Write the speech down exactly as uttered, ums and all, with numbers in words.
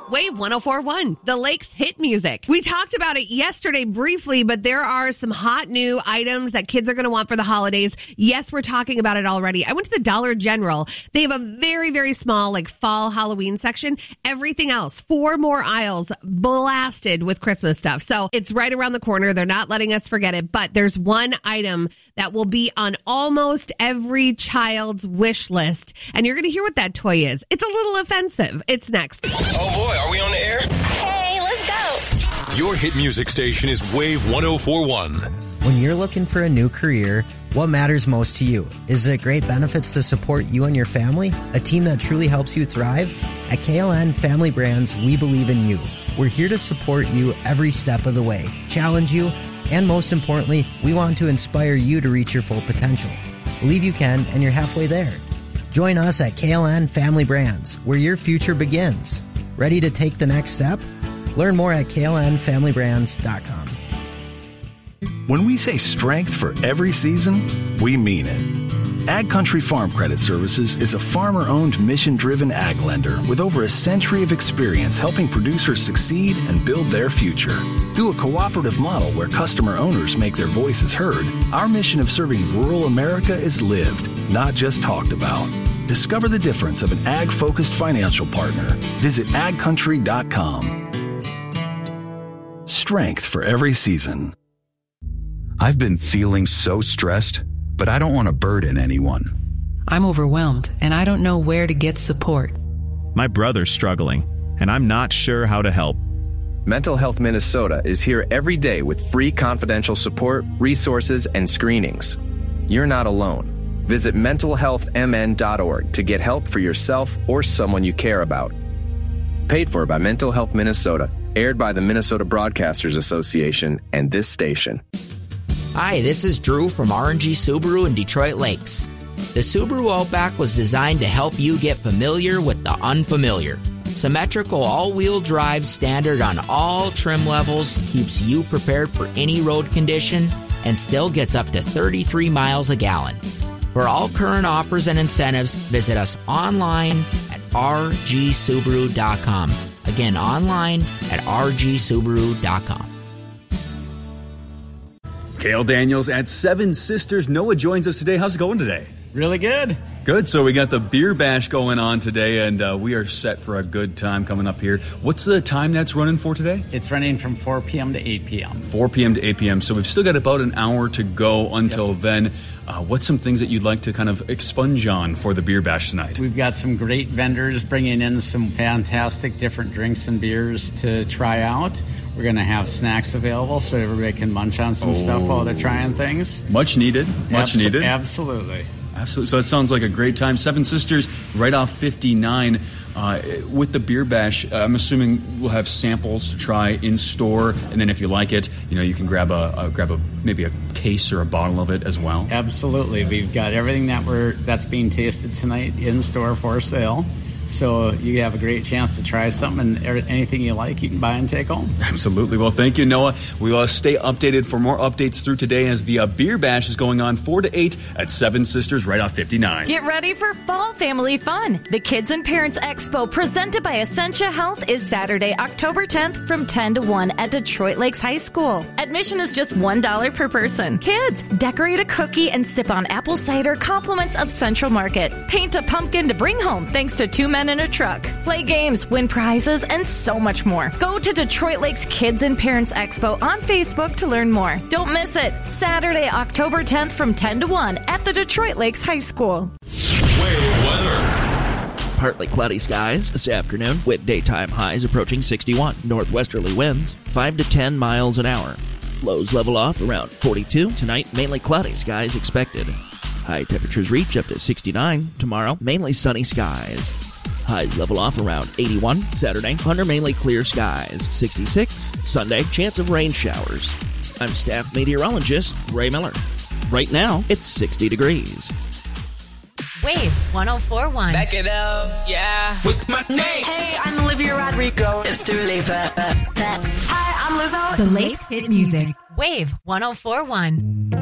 Wave one oh four point one, the Lakes hit music. We talked about it yesterday briefly, but there are some hot new items that kids are going to want for the holidays. Yes, we're talking about it already. I went to the Dollar General. They have a very, very small, like, fall Halloween section. Everything else, four more aisles blasted with Christmas stuff. So it's right around the corner. They're not letting us forget it, but there's one item that will be on almost every child's wish list. And you're going to hear what that toy is. It's a little offensive. It's next. Oh boy, are we on the air? Hey, let's go. Your hit music station is Wave one oh four point one. When you're looking for a new career, what matters most to you? Is it great benefits to support you and your family? A team that truly helps you thrive? At K L N Family Brands, we believe in you. We're here to support you every step of the way, challenge you, and most importantly, we want to inspire you to reach your full potential. Believe you can, and you're halfway there. Join us at K L N Family Brands, where your future begins. Ready to take the next step? Learn more at K L N family brands dot com. When we say strength for every season, we mean it. Ag Country Farm Credit Services is a farmer-owned, mission-driven ag lender with over a century of experience helping producers succeed and build their future. Through a cooperative model where customer owners make their voices heard, our mission of serving rural America is lived, not just talked about. Discover the difference of an ag-focused financial partner. Visit ag country dot com. Strength for every season. I've been feeling so stressed, but I don't want to burden anyone. I'm overwhelmed, and I don't know where to get support. My brother's struggling, and I'm not sure how to help. Mental Health Minnesota is here every day with free confidential support, resources, and screenings. You're not alone. Visit mental health m n dot org to get help for yourself or someone you care about. Paid for by Mental Health Minnesota, aired by the Minnesota Broadcasters Association and this station. Hi, this is Drew from R and G Subaru in Detroit Lakes. The Subaru Outback was designed to help you get familiar with the unfamiliar. Symmetrical all-wheel drive standard on all trim levels keeps you prepared for any road condition and still gets up to thirty-three miles a gallon. For all current offers and incentives, visit us online at r g subaru dot com. Again, online at r g subaru dot com. Cale Daniels at Seven Sisters. Noah joins us today. How's it going today? Really good. Good. So we got the beer bash going on today, and uh, we are set for a good time coming up here. What's the time that's running for today? It's running from four p.m. to eight p.m. four p.m. to eight p.m. So we've still got about an hour to go until yep. then. Uh, what's some things that you'd like to kind of expunge on for the beer bash tonight? We've got some great vendors bringing in some fantastic different drinks and beers to try out. We're going to have snacks available so everybody can munch on some oh. stuff while they're trying things. Much needed. Much Abs- needed. Absolutely. Absolutely. So it sounds like a great time. Seven Sisters right off fifty-nine. Uh, with the beer bash, I'm assuming we'll have samples to try in store, and then if you like it, you know, you can grab a, a grab a maybe a case or a bottle of it as well. Absolutely. We've got everything that we're that's being tasted tonight in store for sale. So you have a great chance to try something, and anything you like, you can buy and take home. Absolutely. Well, thank you, Noah. We will stay updated for more updates through today as the uh, beer bash is going on four to eight at Seven Sisters right off fifty-nine. Get ready for fall family fun. The Kids and Parents Expo presented by Essentia Health is Saturday, October tenth from ten to one at Detroit Lakes High School. Admission is just one dollar per person. Kids, decorate a cookie and sip on apple cider compliments of Central Market. Paint a pumpkin to bring home thanks to two men in a truck. Play games, win prizes, and so much more. Go to Detroit Lakes Kids and Parents Expo on Facebook to learn more. Don't miss it. Saturday, October tenth from ten to one at the Detroit Lakes High School. Wave weather. Partly cloudy skies this afternoon with daytime highs approaching sixty-one. Northwesterly winds five to ten miles an hour. Lows level off around forty-two. Tonight, mainly cloudy skies expected. High temperatures reach up to sixty-nine. Tomorrow, mainly sunny skies. Highs level off around eighty-one. Saturday, under mainly clear skies. sixty-six. Sunday, chance of rain showers. I'm staff meteorologist Ray Miller. Right now, it's sixty degrees. Wave one oh four point one. Back it up, yeah. What's my name? Hey, I'm Olivia Rodrigo. It's Dua Lipa. Hi, I'm Lizzo. The Lakes hit music. Wave one oh four point one.